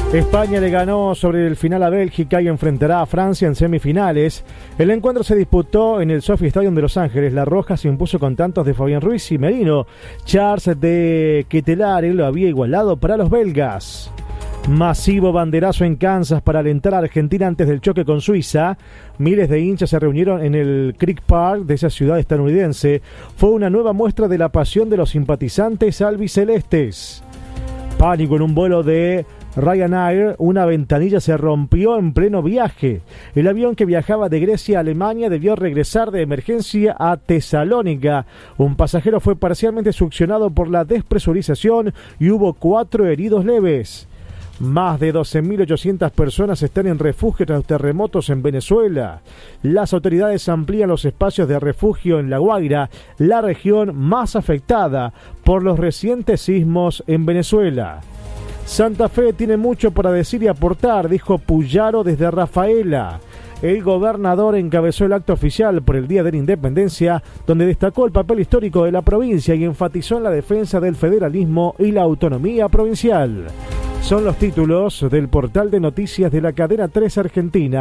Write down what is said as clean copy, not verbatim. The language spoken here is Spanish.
España le ganó sobre el final a Bélgica y enfrentará a Francia en semifinales. El encuentro se disputó en el Sophie Stadium de Los Ángeles. La Roja se impuso con tantos de Fabián Ruiz y Merino. Charles de Ketelare lo había igualado para los belgas. Masivo banderazo en Kansas para alentar a Argentina antes del choque con Suiza. Miles de hinchas se reunieron en el Creek Park de esa ciudad estadounidense. Fue una nueva muestra de la pasión de los simpatizantes albicelestes. Pánico en un vuelo de Ryanair, una ventanilla se rompió en pleno viaje. El avión que viajaba de Grecia a Alemania debió regresar de emergencia a Tesalónica. Un pasajero fue parcialmente succionado por la despresurización y hubo 4 heridos leves. Más de 12.800 personas están en refugio tras terremotos en Venezuela. Las autoridades amplían los espacios de refugio en La Guaira, la región más afectada por los recientes sismos en Venezuela. Santa Fe tiene mucho para decir y aportar, dijo Puyaro desde Rafaela. El gobernador encabezó el acto oficial por el Día de la Independencia, donde destacó el papel histórico de la provincia y enfatizó en la defensa del federalismo y la autonomía provincial. Son los títulos del portal de noticias de la cadena 3 Argentina.